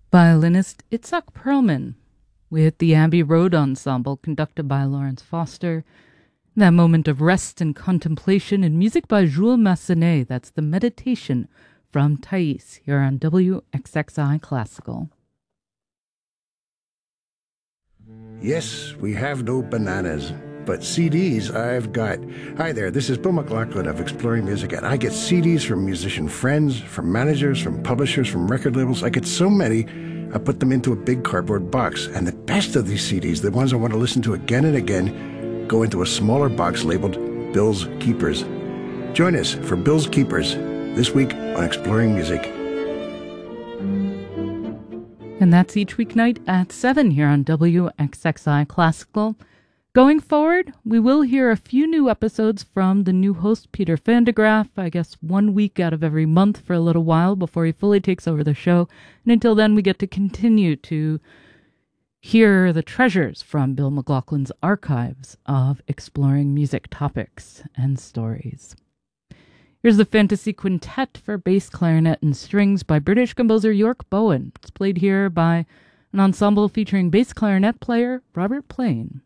Violinist Itzhak Perlman with the Abbey Road Ensemble conducted by Lawrence Foster. That moment of rest and contemplation and music by Jules Massenet. That's the meditation from Thais here on WXXI Classical. Yes, we have no bananas, but CDs I've got. Hi there, this is Bill McLaughlin of Exploring Music, and I get CDs from musician friends, from managers, from publishers, from record labels. I get so many, I put them into a big cardboard box. And the best of these CDs, the ones I want to listen to again and again, go into a smaller box labeled Bill's Keepers. Join us for Bill's Keepers this week on Exploring Music. And that's each weeknight at 7 here on WXXI Classical. Going forward, we will hear a few new episodes from the new host, Peter van de Graaff, I guess 1 week out of every month for a little while before he fully takes over the show. And until then, we get to continue to hear the treasures from Bill McLaughlin's archives of exploring music topics and stories. Here's the Fantasy Quintet for bass, clarinet, and strings by British composer York Bowen. It's played here by an ensemble featuring bass clarinet player Robert Plain.